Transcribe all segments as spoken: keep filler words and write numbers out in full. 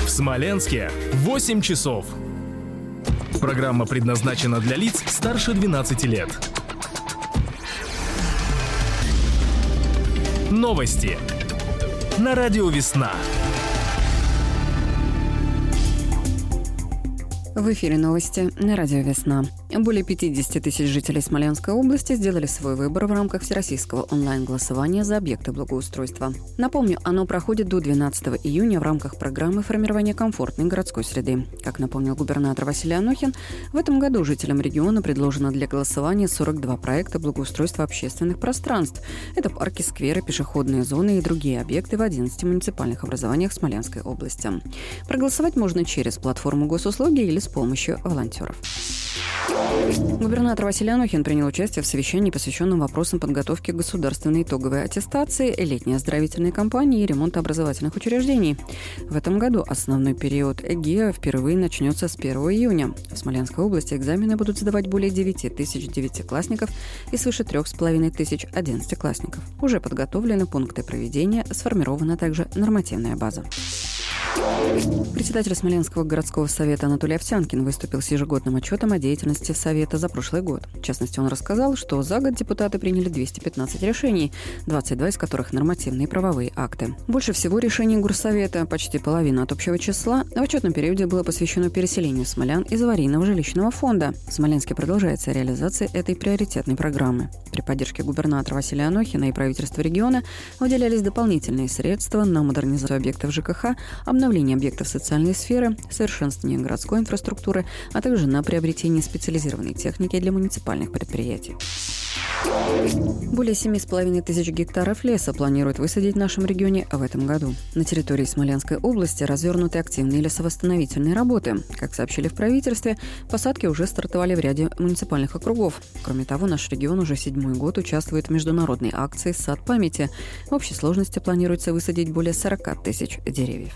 В Смоленске восемь часов. Программа предназначена для лиц старше двенадцати лет. Новости на радио «Весна». В эфире новости на радио «Весна». Более пятьдесят тысяч жителей Смоленской области сделали свой выбор в рамках всероссийского онлайн-голосования за объекты благоустройства. Напомню, оно проходит до двенадцатого июня в рамках программы формирования комфортной городской среды. Как напомнил губернатор Василий Анохин, в этом году жителям региона предложено для голосования сорок два проекта благоустройства общественных пространств. Это парки, скверы, пешеходные зоны и другие объекты в одиннадцати муниципальных образованиях Смоленской области. Проголосовать можно через платформу госуслуги или с помощью волонтеров. Губернатор Василий Анохин принял участие в совещании, посвященном вопросам подготовки государственной итоговой аттестации, летней оздоровительной кампании и ремонта образовательных учреждений. В этом году основной период ЭГИА впервые начнется с первого июня. В Смоленской области экзамены будут сдавать более девяти тысяч девятиклассников и свыше трех с половиной тысяч одиннадцатиклассников. Уже подготовлены пункты проведения, сформирована также нормативная база. Председатель Смоленского городского совета Анатолий Овсянкин выступил с ежегодным отчетом о деятельности совета за прошлый год. В частности, он рассказал, что за год депутаты приняли двести пятнадцать решений, двадцать два из которых нормативные и правовые акты. Больше всего решений горсовета, почти половина от общего числа, в отчетном периоде было посвящено переселению смолян из аварийного жилищного фонда. В Смоленске продолжается реализация этой приоритетной программы. При поддержке губернатора Василия Анохина и правительства региона выделялись дополнительные средства на модернизацию объектов ЖКХ, обновление объектов социальной сферы, совершенствование городской инфраструктуры, а также на приобретение специализированной техники для муниципальных предприятий. Более семи с половиной тысяч гектаров леса планируют высадить в нашем регионе в этом году. На территории Смоленской области развернуты активные лесовосстановительные работы. Как сообщили в правительстве, посадки уже стартовали в ряде муниципальных округов. Кроме того, наш регион уже седьмой год участвует в международной акции «Сад памяти». В общей сложности планируется высадить более сорока тысяч деревьев.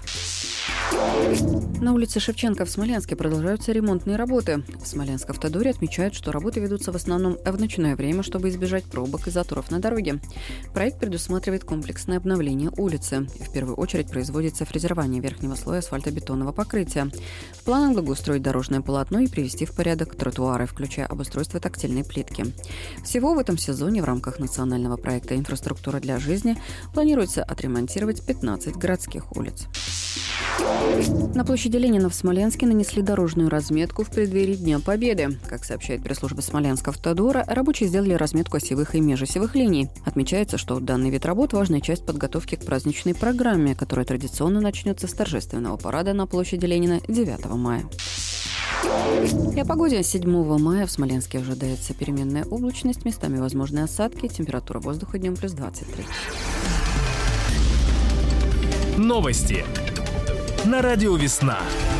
На улице Шевченко в Смоленске продолжаются ремонтные работы. В Смоленск-Автодоре отмечают, что работы ведутся в основном в ночное время, чтобы избежать пробок и заторов на дороге. Проект предусматривает комплексное обновление улицы. В первую очередь производится фрезерование верхнего слоя асфальтобетонного покрытия. В планах благоустроить дорожное полотно и привести в порядок тротуары, включая обустройство тактильной плитки. Всего в этом сезоне в рамках национального проекта «Инфраструктура для жизни» планируется отремонтировать пятнадцать городских улиц. На площади Ленина в Смоленске нанесли дорожную разметку в преддверии Дня Победы. Как сообщает пресс-служба Смоленск-Автодора, рабочие сделали разметку осевых и межосевых линий. Отмечается, что данный вид работ – важная часть подготовки к праздничной программе, которая традиционно начнется с торжественного парада на площади Ленина девятого мая. И о погоде. седьмого мая в Смоленске ожидается переменная облачность, местами возможны осадки, температура воздуха днем плюс двадцать три. Новости на радио «Весна».